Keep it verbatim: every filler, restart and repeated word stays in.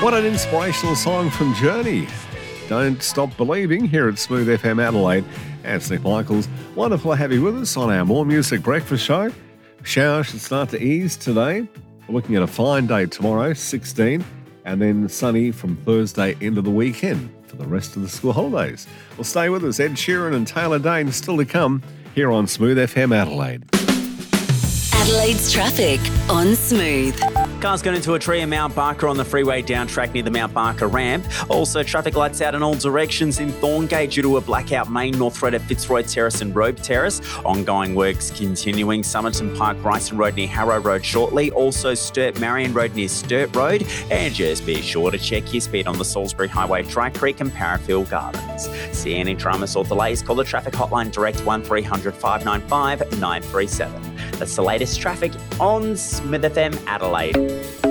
What an inspirational song from Journey. Don't stop believing here at Smooth F M Adelaide. And it's Nick Michaels. Wonderful to have you with us on our More Music Breakfast show. Showers should start to ease today. We're looking at a fine day tomorrow, sixteen, and then sunny from Thursday into the weekend for the rest of the school holidays. Well, stay with us. Ed Sheeran and Taylor Dane still to come here on Smooth F M Adelaide. Adelaide's traffic on Smooth. Cars got into a tree in Mount Barker on the freeway down track near the Mount Barker ramp. Also, traffic lights out in all directions in Thorngate due to a blackout main north road at Fitzroy Terrace and Robe Terrace. Ongoing works continuing. Somerton Park, Bryson Road near Harrow Road shortly. Also, Sturt Marion Road near Sturt Road. And just be sure to check your speed on the Salisbury Highway, Dry Creek and Parafield Gardens. See any dramas or delays, call the traffic hotline direct one three hundred five nine five nine three seven. That's the latest traffic on Smooth F M Adelaide.